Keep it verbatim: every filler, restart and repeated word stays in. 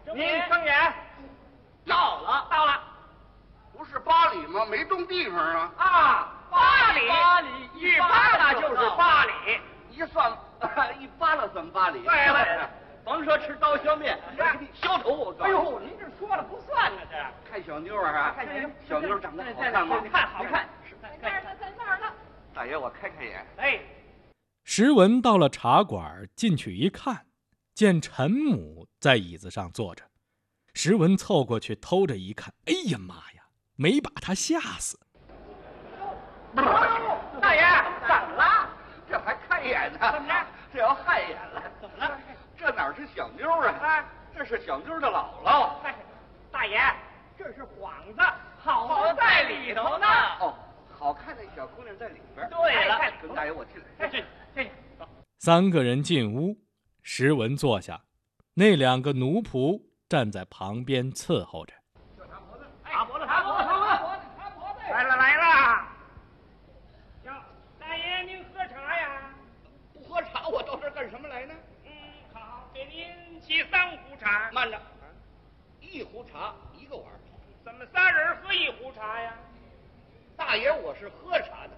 您睁眼。到了，到了。 不是八里吗？没动地方啊。 啊，八里，八里一扒拉就是八里， 一算一扒拉算八里。 对了， 甭说吃刀削面，削头我告诉你。 哎呦，您这说了不算呢，这看小妞啊， 看小妞， 小妞长得好看吗？ 看好看。 在那儿呢，在那儿呢。 大爷，我开开眼。 哎， 石文到了茶馆，进去一看，见陈母在椅子上坐着。石文凑过去偷着一看，哎呀妈呀，没把他吓死。 大爷，怎么了？ 这还开眼呢？ 怎么着？ 这要害眼了？ 怎么了？ 这哪是小妞啊？这是小妞的姥姥。 大爷，这是幌子，好在里头呢。 哦，好看的小姑娘在里边。 对了， 跟大爷我进来。 这这走。 三个人进屋，石文坐下，那两个奴仆站在旁边伺候着。 擦脖子，擦脖子，擦脖子，擦脖子！来了来了。哟，大爷您喝茶呀？ 不喝茶，我到这儿干什么来呢？ 嗯，好，给您沏三壶茶。 慢着，一壶茶一个碗。 怎么仨人喝一壶茶呀？ 大爷，我是喝茶的。